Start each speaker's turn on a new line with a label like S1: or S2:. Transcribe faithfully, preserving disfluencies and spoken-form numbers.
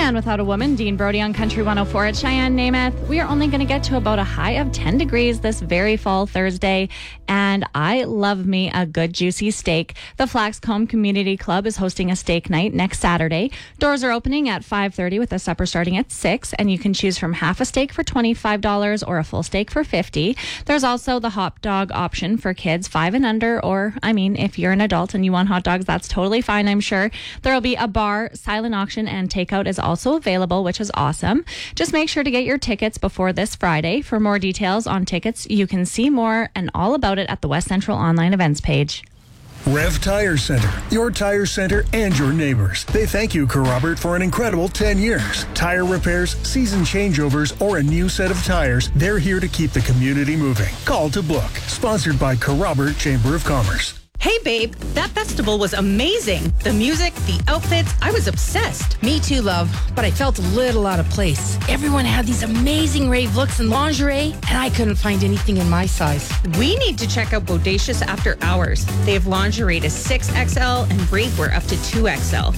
S1: Man Without a Woman, Dean Brody on Country one oh four at Cheyenne, Namath. We are only going to get to about a high of ten degrees this very fall Thursday, and I love me a good juicy steak. The Flaxcomb Community Club is hosting a steak night next Saturday. Doors are opening at five thirty with the supper starting at six, and you can choose from half a steak for twenty-five dollars or a full steak for fifty dollars. There's also the hot dog option for kids five and under, or, I mean, if you're an adult and you want hot dogs, that's totally fine, I'm sure. There will be a bar, silent auction, and takeout is also available, which is awesome. Just make sure to get your tickets before this Friday. For more details on tickets, you can see more and all about it at the West Central online events page.
S2: Rev Tire Center, your tire center and your neighbors. They thank you, Carrobert, for an incredible ten years. Tire repairs, season changeovers, or a new set of tires, they're here to keep the community moving. Call to book. Sponsored by Carrobert Chamber of Commerce.
S3: Hey, babe, that festival was amazing. The music, the outfits, I was obsessed.
S4: Me too, love, but I felt a little out of place. Everyone had these amazing rave looks and lingerie, and I couldn't find anything in my size.
S3: We need to check out Bodacious After Hours. They have lingerie to six X L and rainwear up to two X L.